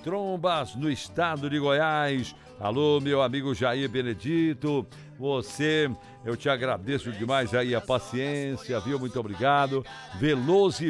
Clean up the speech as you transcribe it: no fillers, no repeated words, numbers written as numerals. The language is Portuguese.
Trombas, no estado de Goiás. Alô, meu amigo Jair Benedito, você, eu te agradeço demais aí a paciência, viu? Muito obrigado. Veloso